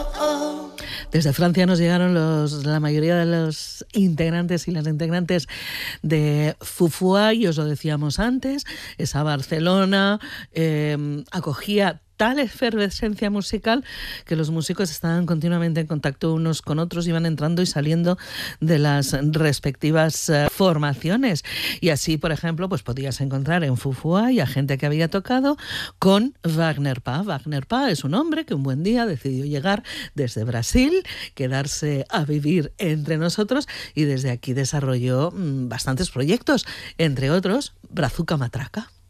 Desde Francia nos llegaron la mayoría de los integrantes y las integrantes de Fufua, y os lo decíamos antes, esa Barcelona acogía tal efervescencia musical que los músicos estaban continuamente en contacto unos con otros, iban entrando y saliendo de las respectivas formaciones. Y así, por ejemplo, pues podías encontrar en Fufua a gente que había tocado con Wagner Pa. Wagner Pa es un hombre que un buen día decidió llegar desde Brasil, quedarse a vivir entre nosotros, y desde aquí desarrolló bastantes proyectos, entre otros Brazuca Matraca.